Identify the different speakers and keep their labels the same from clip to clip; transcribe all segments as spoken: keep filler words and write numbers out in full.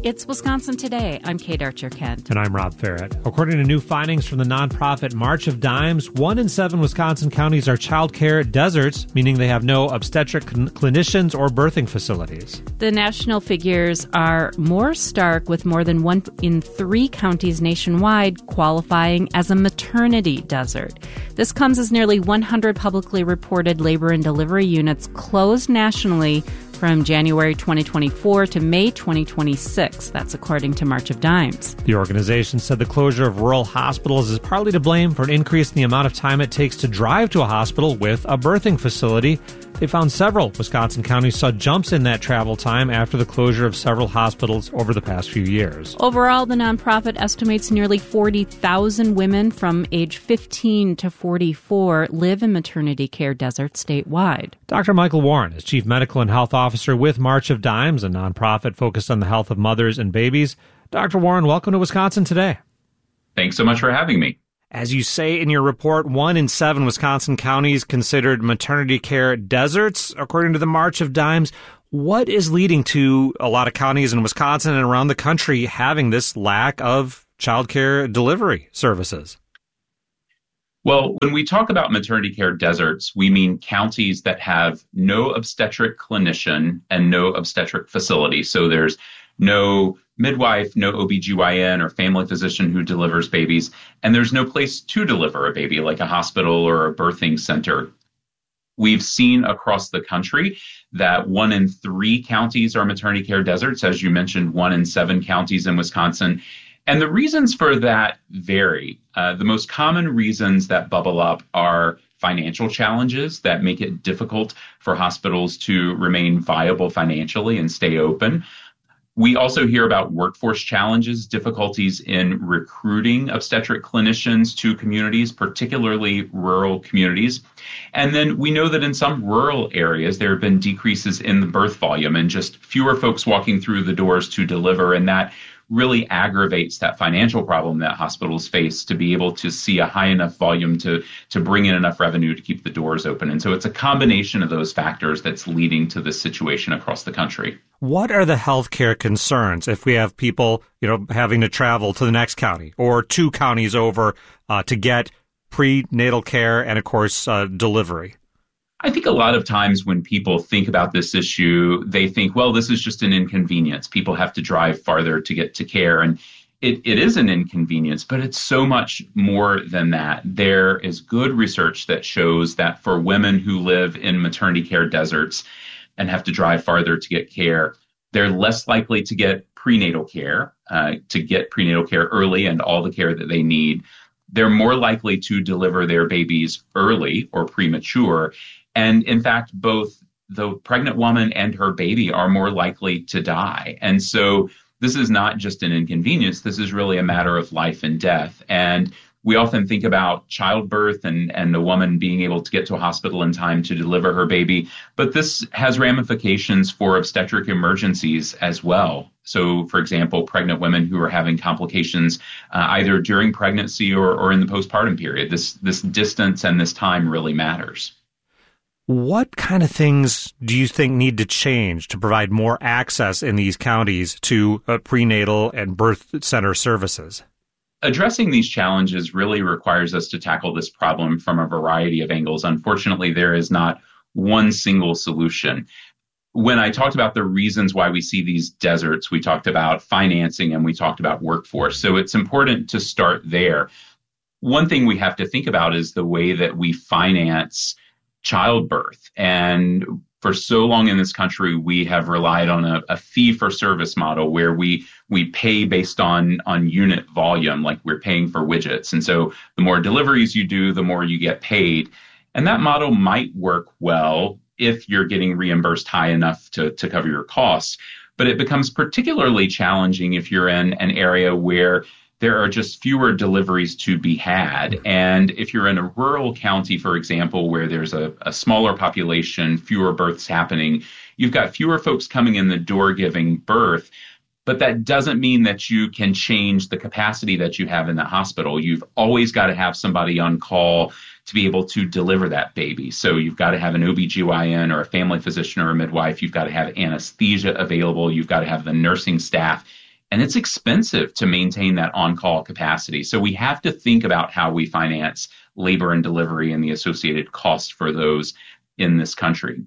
Speaker 1: It's Wisconsin Today. I'm Kate Archer-Kent.
Speaker 2: And I'm Rob Farrett. According to new findings from the nonprofit March of Dimes, one in seven Wisconsin counties are child care deserts, meaning they have no obstetric cl- clinicians or birthing facilities.
Speaker 1: The national figures are more stark, with more than one in three counties nationwide qualifying as a maternity desert. This comes as nearly one hundred publicly reported labor and delivery units closed nationally from January twenty twenty-four to May twenty twenty-six. That's according to March of Dimes.
Speaker 2: The organization said the closure of rural hospitals is partly to blame for an increase in the amount of time it takes to drive to a hospital with a birthing facility. They found several Wisconsin counties saw jumps in that travel time after the closure of several hospitals over the past few years.
Speaker 1: Overall, the nonprofit estimates nearly forty thousand women from age fifteen to forty-four live in maternity care deserts statewide.
Speaker 2: Doctor Michael Warren is Chief Medical and Health Officer with March of Dimes, a nonprofit focused on the health of mothers and babies. Doctor Warren, welcome to Wisconsin Today.
Speaker 3: Thanks so much for having me.
Speaker 2: As you say in your report, one in seven Wisconsin counties considered maternity care deserts, according to the March of Dimes. What is leading to a lot of counties in Wisconsin and around the country having this lack of child care delivery services?
Speaker 3: Well, when we talk about maternity care deserts, we mean counties that have no obstetric clinician and no obstetric facility. So there's no midwife, no O B G Y N or family physician who delivers babies, and there's no place to deliver a baby like a hospital or a birthing center. We've seen across the country that one in three counties are maternity care deserts, as you mentioned, one in seven counties in Wisconsin. And the reasons for that vary. Uh, the most common reasons that bubble up are financial challenges that make it difficult for hospitals to remain viable financially and stay open. We also hear about workforce challenges, difficulties in recruiting obstetric clinicians to communities, particularly rural communities. And then we know that in some rural areas, there have been decreases in the birth volume and just fewer folks walking through the doors to deliver. And that really aggravates that financial problem that hospitals face to be able to see a high enough volume to, to bring in enough revenue to keep the doors open. And so it's a combination of those factors that's leading to this situation across the country.
Speaker 2: What are the healthcare concerns if we have people, you know, having to travel to the next county or two counties over uh, to get prenatal care and, of course, uh, delivery?
Speaker 3: I think a lot of times when people think about this issue, they think, well, this is just an inconvenience. People have to drive farther to get to care. And it, it is an inconvenience, but it's so much more than that. There is good research that shows that for women who live in maternity care deserts and have to drive farther to get care, they're less likely to get prenatal care, uh, to get prenatal care early and all the care that they need. They're more likely to deliver their babies early or premature. And in fact, both the pregnant woman and her baby are more likely to die. And so this is not just an inconvenience. This is really a matter of life and death. And we often think about childbirth and, and a woman being able to get to a hospital in time to deliver her baby. But this has ramifications for obstetric emergencies as well. So, for example, pregnant women who are having complications uh, either during pregnancy or, or in the postpartum period. This, this distance and this time really matters.
Speaker 2: What kind of things do you think need to change to provide more access in these counties to uh, prenatal and birth center services?
Speaker 3: Addressing these challenges really requires us to tackle this problem from a variety of angles. Unfortunately, there is not one single solution. When I talked about the reasons why we see these deserts, we talked about financing and we talked about workforce. So it's important to start there. One thing we have to think about is the way that we finance childbirth. And for so long in this country, we have relied on a, a fee-for-service model where we we pay based on, on unit volume, like we're paying for widgets. And so the more deliveries you do, the more you get paid. And that model might work well if you're getting reimbursed high enough to, to cover your costs. But it becomes particularly challenging if you're in an area where there are just fewer deliveries to be had. And if you're in a rural county, for example, where there's a, a smaller population, fewer births happening, you've got fewer folks coming in the door giving birth. But that doesn't mean that you can change the capacity that you have in the hospital. You've always got to have somebody on call to be able to deliver that baby. So you've got to have an O B G Y N or a family physician or a midwife. You've got to have anesthesia available. You've got to have the nursing staff And it's expensive to maintain that on-call capacity. So we have to think about how we finance labor and delivery and the associated cost for those in this country.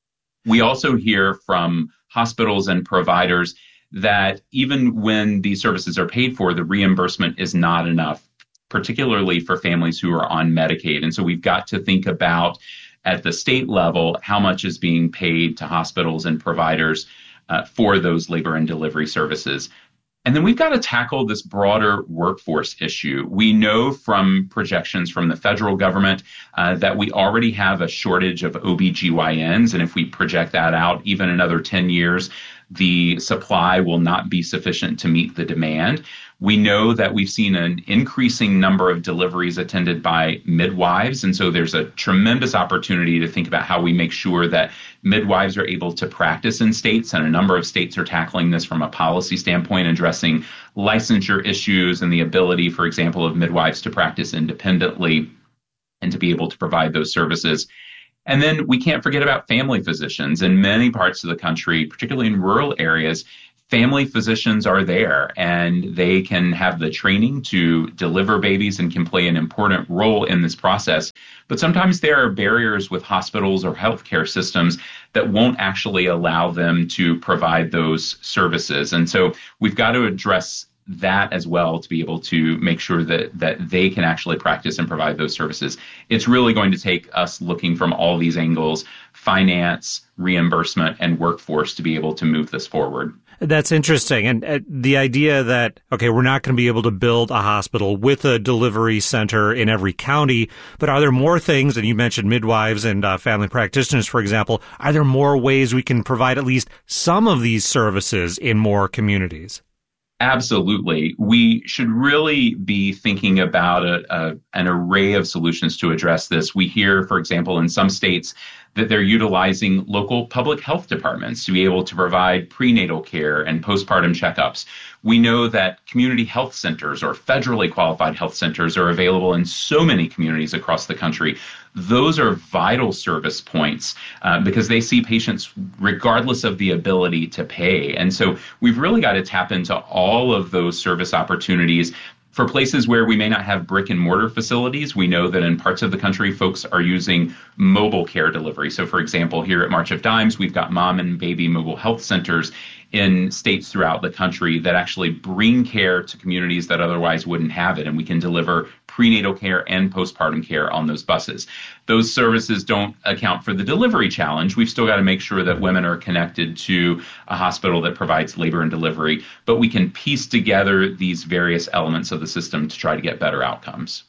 Speaker 3: We also hear from hospitals and providers that even when these services are paid for, the reimbursement is not enough, particularly for families who are on Medicaid. And so we've got to think about, at the state level, how much is being paid to hospitals and providers uh, for those labor and delivery services. And then we've got to tackle this broader workforce issue. We know from projections from the federal government uh, that we already have a shortage of O B G Y Ns. And if we project that out even another ten years, the supply will not be sufficient to meet the demand. We know that we've seen an increasing number of deliveries attended by midwives. And so there's a tremendous opportunity to think about how we make sure that midwives are able to practice in states. And a number of states are tackling this from a policy standpoint, addressing licensure issues and the ability, for example, of midwives to practice independently and to be able to provide those services. And then we can't forget about family physicians. In many parts of the country, particularly in rural areas, family physicians are there and they can have the training to deliver babies and can play an important role in this process. But sometimes there are barriers with hospitals or healthcare systems that won't actually allow them to provide those services. And so we've got to address that as well to be able to make sure that that they can actually practice and provide those services. It's really going to take us looking from all these angles, finance, reimbursement, and workforce, to be able to move this forward.
Speaker 2: That's interesting. And uh, the idea that, okay, we're not going to be able to build a hospital with a delivery center in every county, but are there more things, and you mentioned midwives and uh, family practitioners, for example, are there more ways we can provide at least some of these services in more communities?
Speaker 3: Absolutely. We should really be thinking about a, a, an array of solutions to address this. We hear, for example, in some states that they're utilizing local public health departments to be able to provide prenatal care and postpartum checkups. We know that community health centers or federally qualified health centers are available in so many communities across the country. Those are vital service points uh, because they see patients regardless of the ability to pay. And so we've really got to tap into all of those service opportunities. For places where we may not have brick and mortar facilities, we know that in parts of the country, folks are using mobile care delivery. So, for example, here at March of Dimes, we've got mom and baby mobile health centers in states throughout the country that actually bring care to communities that otherwise wouldn't have it. And we can deliver prenatal care and postpartum care on those buses. Those services don't account for the delivery challenge. We've still got to make sure that women are connected to a hospital that provides labor and delivery, but we can piece together these various elements of the system to try to get better outcomes.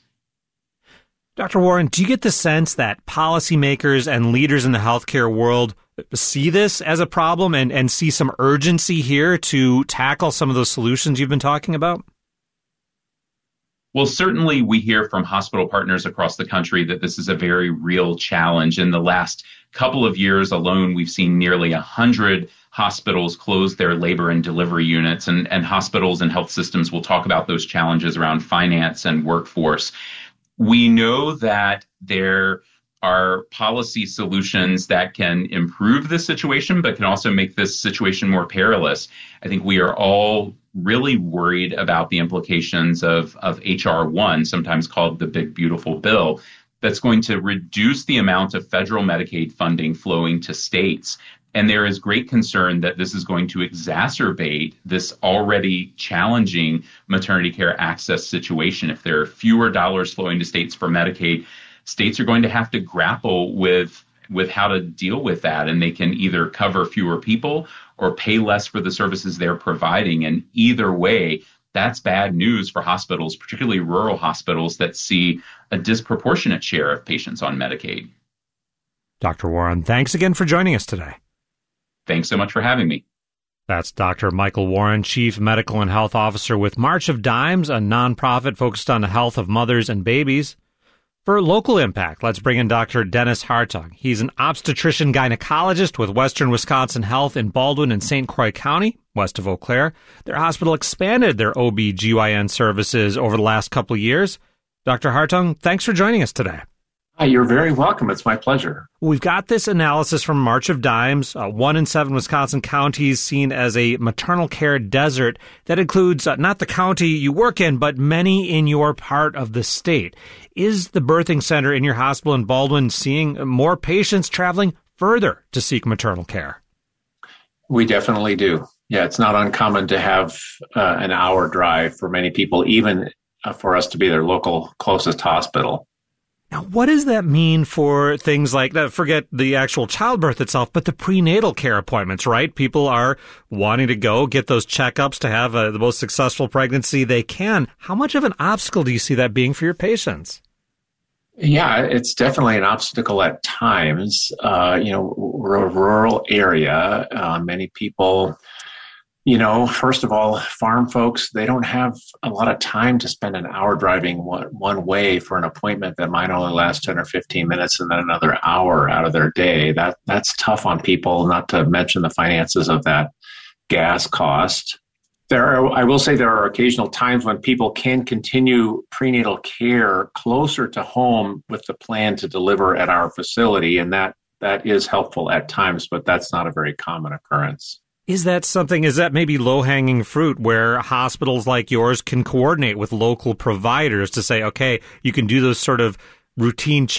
Speaker 2: Doctor Warren, do you get the sense that policymakers and leaders in the healthcare world see this as a problem and, and see some urgency here to tackle some of those solutions you've been talking about?
Speaker 3: Well, certainly we hear from hospital partners across the country that this is a very real challenge. In the last couple of years alone, we've seen nearly one hundred hospitals close their labor and delivery units, and, and hospitals and health systems will talk about those challenges around finance and workforce. We know that there are policy solutions that can improve this situation, but can also make this situation more perilous. I think we are all really worried about the implications of, of H R one, sometimes called the Big Beautiful Bill, that's going to reduce the amount of federal Medicaid funding flowing to states. And there is great concern that this is going to exacerbate this already challenging maternity care access situation. If there are fewer dollars flowing to states for Medicaid, states are going to have to grapple with, with how to deal with that. And they can either cover fewer people or pay less for the services they're providing. And either way, that's bad news for hospitals, particularly rural hospitals that see a disproportionate share of patients on Medicaid.
Speaker 2: Doctor Warren, thanks again for joining us today.
Speaker 3: Thanks so much for having me.
Speaker 2: That's Doctor Michael Warren, Chief Medical and Health Officer with March of Dimes, a nonprofit focused on the health of mothers and babies. For local impact, let's bring in Doctor Dennis Hartung. He's an obstetrician gynecologist with Western Wisconsin Health in Baldwin and Saint Croix County, west of Eau Claire. Their hospital expanded their O B G Y N services over the last couple of years. Doctor Hartung, thanks for joining us today.
Speaker 4: You're very welcome. It's my pleasure.
Speaker 2: We've got this analysis from March of Dimes, uh, one in seven Wisconsin counties seen as a maternal care desert. That includes uh, not the county you work in, but many in your part of the state. Is the birthing center in your hospital in Baldwin seeing more patients traveling further to seek maternal care?
Speaker 4: We definitely do. Yeah, it's not uncommon to have uh, an hour drive for many people, even uh, for us to be their local closest hospital.
Speaker 2: Now, what does that mean for things like, uh, forget the actual childbirth itself, but the prenatal care appointments, right? People are wanting to go get those checkups to have uh, the most successful pregnancy they can. How much of an obstacle do you see that being for your patients?
Speaker 4: Yeah, it's definitely an obstacle at times. Uh, you know, we're a rural area. Uh, many people, you know, first of all, farm folks, they don't have a lot of time to spend an hour driving one, one way for an appointment that might only last ten or fifteen minutes and then another hour out of their day. That that's tough on people, not to mention the finances of that gas cost. There are, I will say there are occasional times when people can continue prenatal care closer to home with the plan to deliver at our facility, and that that is helpful at times, but that's not a very common occurrence.
Speaker 2: Is that something, is that maybe low-hanging fruit where hospitals like yours can coordinate with local providers to say, okay, you can do those sort of routine